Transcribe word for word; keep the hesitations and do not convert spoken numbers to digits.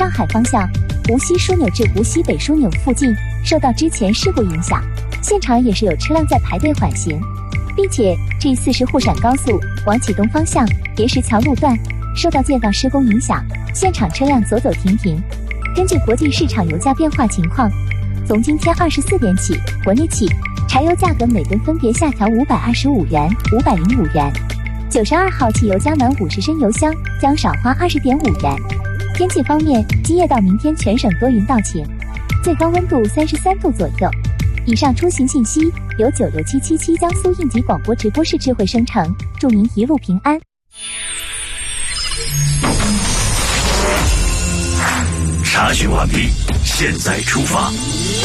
上海方向，无锡枢纽至无锡北枢纽附近受到之前事故影响，现场也是有车辆在排队缓行，并且 G 四十沪陕高速往启东方向叠石桥路段受到建道施工影响，现场车辆走走停停。根据国际市场油价变化情况，从今天二十四点起，国内起柴油价格每吨分别下调五百二十五元、五百零五元。九十二号汽油加满五十升油箱将少花二十点五元。天气方面，今夜到明天全省多云到晴，最高温度三十三度左右。以上出行信息由九六七七七江苏应急广播直播室智慧生成，祝您一路平安。 查询完毕，现在出发。